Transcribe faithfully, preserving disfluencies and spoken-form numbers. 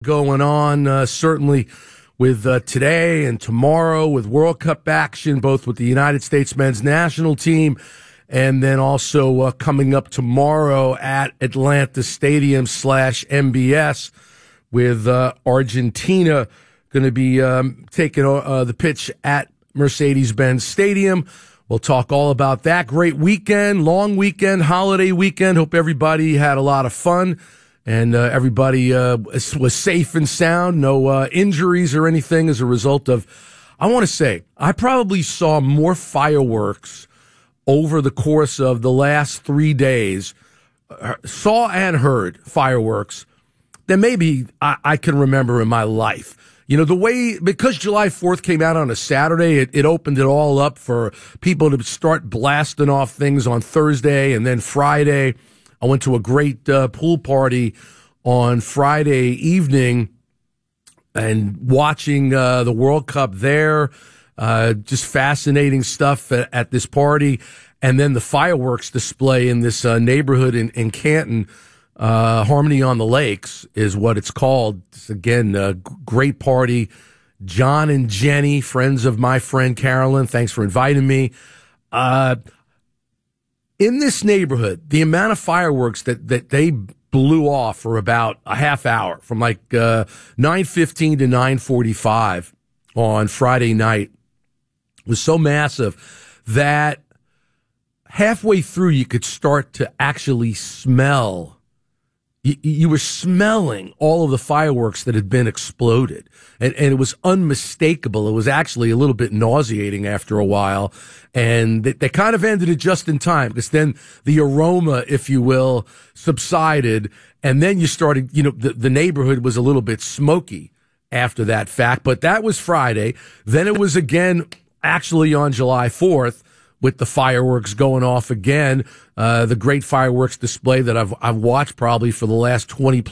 Going on, uh, certainly with uh, today and tomorrow with World Cup action, both with the United States men's national team and then also uh, coming up tomorrow at Atlanta Stadium slash M B S with uh, Argentina going to be um, taking uh, the pitch at Mercedes-Benz Stadium. We'll talk all about that. Great weekend, long weekend, holiday weekend. Hope everybody had a lot of fun. And uh, everybody uh, was safe and sound, no uh, injuries or anything as a result of, I want to say, I probably saw more fireworks over the course of the last three days, uh, saw and heard fireworks than maybe I, I can remember in my life. You know, the way, because July fourth came out on a Saturday, it, it opened it all up for people to start blasting off things on Thursday and then Friday. I went to a great uh, pool party on Friday evening and watching uh, the World Cup there. Uh, just fascinating stuff at, at this party. And then the fireworks display in this uh, neighborhood in, in Canton, uh, Harmony on the Lakes is what it's called. It's, again, a great party. John and Jenny, friends of my friend Carolyn, thanks for inviting me. Uh, In this neighborhood, the amount of fireworks that, that they blew off for about a half hour, from like uh, nine fifteen to nine forty-five on Friday night, was so massive that halfway through you could start to actually smell. You, you were smelling all of the fireworks that had been exploded, and, and it was unmistakable. It was actually a little bit nauseating after a while, and they, they kind of ended it just in time because then the aroma, if you will, subsided, and then you started, you know, the, the neighborhood was a little bit smoky after that fact, but that was Friday. Then it was again actually on July fourth. With the fireworks going off again, uh, the great fireworks display that I've I've watched probably for the last twenty